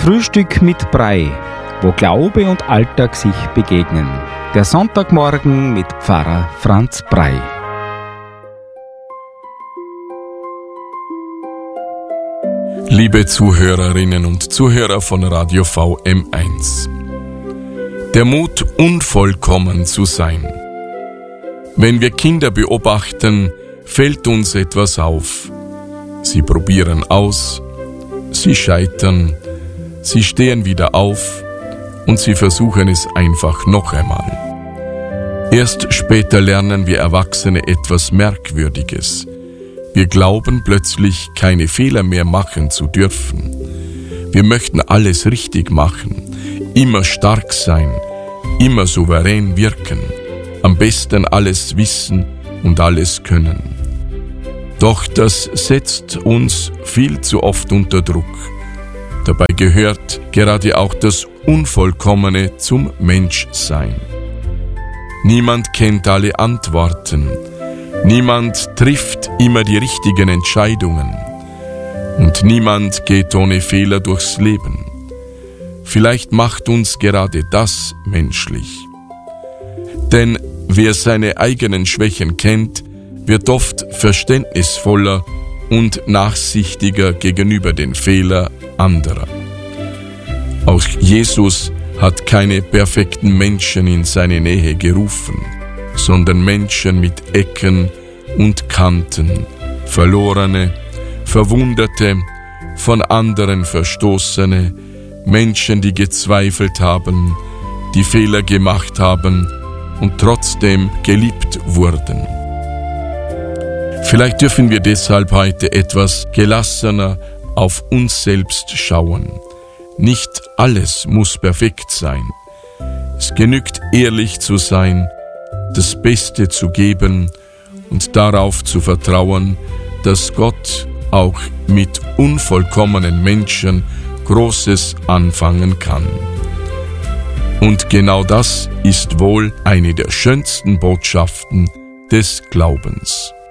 Frühstück mit Brei, wo Glaube und Alltag sich begegnen. Der Sonntagmorgen mit Pfarrer Franz Brei. Liebe Zuhörerinnen und Zuhörer von Radio VM1. Der Mut, unvollkommen zu sein. Wenn wir Kinder beobachten, fällt uns etwas auf. Sie probieren aus, sie scheitern, sie stehen wieder auf und sie versuchen es einfach noch einmal. Erst später lernen wir Erwachsene etwas Merkwürdiges. Wir glauben plötzlich, keine Fehler mehr machen zu dürfen. Wir möchten alles richtig machen, immer stark sein, immer souverän wirken, am besten alles wissen und alles können. Doch das setzt uns viel zu oft unter Druck. Dabei gehört gerade auch das Unvollkommene zum Menschsein. Niemand kennt alle Antworten. Niemand trifft immer die richtigen Entscheidungen. Und niemand geht ohne Fehler durchs Leben. Vielleicht macht uns gerade das menschlich. Denn wer seine eigenen Schwächen kennt, wird oft verständnisvoller und nachsichtiger gegenüber den Fehlern anderer. Auch Jesus hat keine perfekten Menschen in seine Nähe gerufen, sondern Menschen mit Ecken und Kanten, Verlorene, Verwundete, von anderen Verstoßene, Menschen, die gezweifelt haben, die Fehler gemacht haben und trotzdem geliebt wurden. Vielleicht dürfen wir deshalb heute etwas gelassener auf uns selbst schauen. Nicht alles muss perfekt sein. Es genügt, ehrlich zu sein, das Beste zu geben und darauf zu vertrauen, dass Gott auch mit unvollkommenen Menschen Großes anfangen kann. Und genau das ist wohl eine der schönsten Botschaften des Glaubens.